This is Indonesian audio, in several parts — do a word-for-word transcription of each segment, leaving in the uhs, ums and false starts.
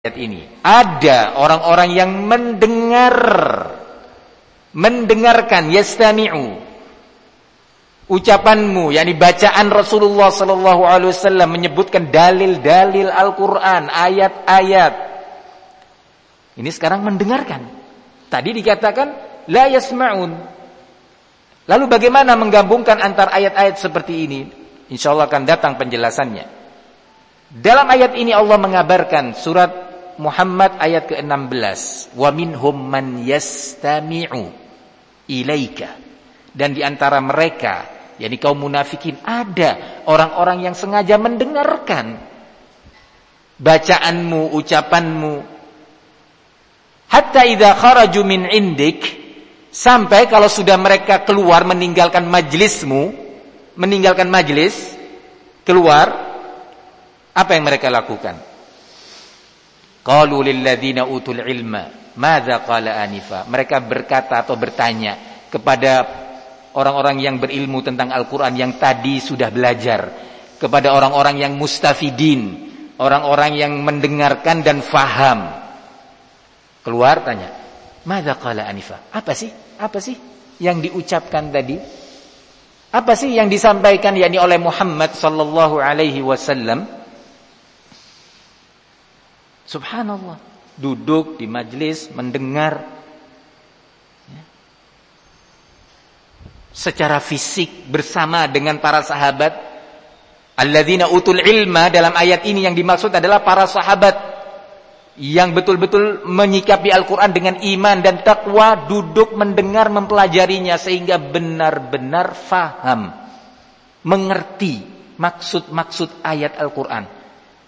ayat ini ada orang-orang yang mendengar mendengarkan yastami'u ucapanmu, yakni bacaan Rasulullah sallallahu alaihi wasallam menyebutkan dalil-dalil Al-Qur'an, ayat-ayat. Ini sekarang mendengarkan. Tadi dikatakan la yasma'un. Lalu bagaimana menggabungkan antar ayat-ayat seperti ini? Insyaallah akan datang penjelasannya. Dalam ayat ini Allah mengabarkan, surat Muhammad ayat ke enam belas, wa minhum man yastami'u ilaika, dan di antara mereka, yakni kaum munafikin, ada orang-orang yang sengaja mendengarkan bacaanmu, ucapanmu, hatta idza kharaju min indik, sampai kalau sudah mereka keluar meninggalkan majlismu, meninggalkan majlis, keluar, apa yang mereka lakukan? Qalu lil ladzina utul ilma madza qala anifa. Mereka berkata atau bertanya kepada orang-orang yang berilmu tentang Al-Qur'an yang tadi sudah belajar, kepada orang-orang yang mustafidin, orang-orang yang mendengarkan dan faham. Keluar tanya, madza qala anifa? Apa sih? Apa sih yang diucapkan tadi? Apa sih yang disampaikan yakni oleh Muhammad sallallahu alaihi wasallam? Subhanallah, duduk di majlis mendengar ya, secara fisik bersama dengan para sahabat. Alladzina utul ilma, dalam ayat ini yang dimaksud adalah para sahabat yang betul-betul menyikapi Al-Quran dengan iman dan taqwa, duduk mendengar, mempelajarinya sehingga benar-benar faham, mengerti maksud-maksud ayat Al-Quran.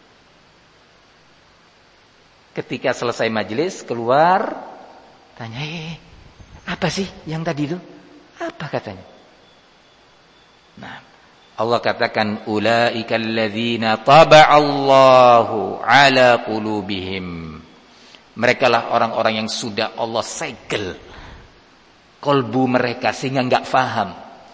Ketika selesai majelis, keluar, tanya, eh, apa sih yang tadi itu? Apa katanya? Nah, Allah katakan, ulaikal ladzina taba'allahu ala qulubihim. Mereka lah orang-orang yang sudah Allah segel kolbu mereka sehingga enggak faham.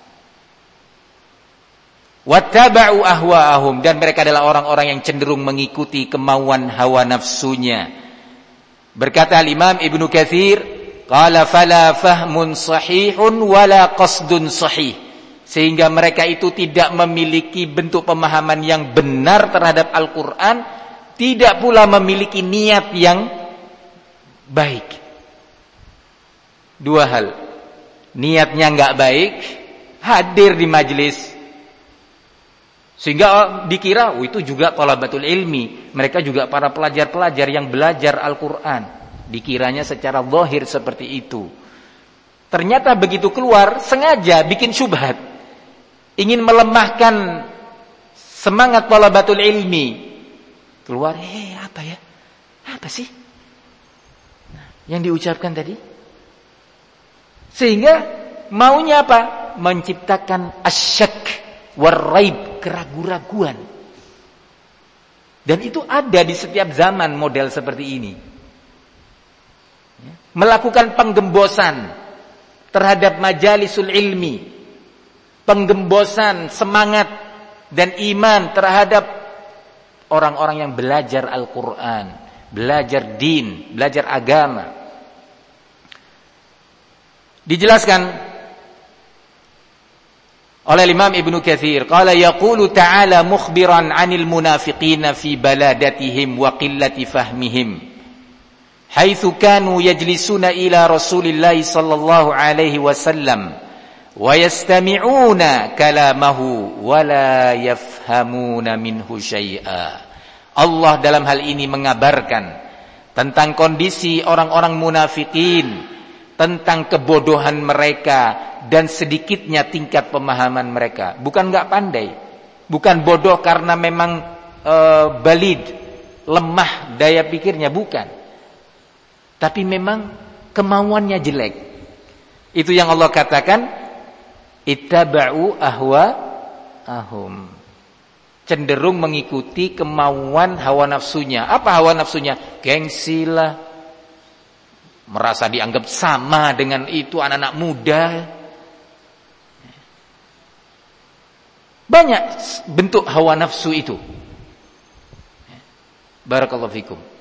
Wattaba'u ahwa'ahum, dan mereka adalah orang-orang yang cenderung mengikuti kemauan hawa nafsunya. Berkata Imam Ibnu Katsir, qala fala fahmun sahihun wala qasdun sahih, sehingga mereka itu tidak memiliki bentuk pemahaman yang benar terhadap Al-Qur'an, tidak pula memiliki niat yang baik. Dua hal. Niatnya enggak baik, hadir di majelis sehingga dikira, oh itu juga talabatul ilmi, mereka juga para pelajar-pelajar yang belajar Al-Quran. Dikiranya secara zahir seperti itu. Ternyata begitu keluar, sengaja bikin syubhat, ingin melemahkan semangat talabatul ilmi. Keluar, eh apa ya? Apa sih yang diucapkan tadi? Sehingga maunya apa? Menciptakan asyak waraib, keraguan-raguan. Dan itu ada di setiap zaman model seperti ini. Melakukan penggembosan terhadap majalisul ilmi, penggembosan semangat dan iman terhadap orang-orang yang belajar Al-Quran, belajar din, belajar agama. Dijelaskan oleh Imam Ibnu Katsir, qala yaqulu ta'ala mukhbiran 'anil munafiqina fi baladatihim wa qillati fahmihim haitsu kanu yajlisuna ila Rasulillah sallallahu alaihi wasallam wa yastami'una kalamahu wa la yafhamuna minhu syai'a. Allah dalam hal ini mengabarkan tentang kondisi orang-orang munafikin, tentang kebodohan mereka dan sedikitnya tingkat pemahaman mereka. Bukan enggak pandai, bukan bodoh karena memang e, balid, lemah daya pikirnya, bukan. Tapi memang kemauannya jelek. Itu yang Allah katakan, ittaba'u ahwa'ahum, cenderung mengikuti kemauan hawa nafsunya. Apa hawa nafsunya? Gengsi lah, merasa dianggap sama dengan itu anak-anak muda. Banyak bentuk hawa nafsu itu. Barakallahu fikum.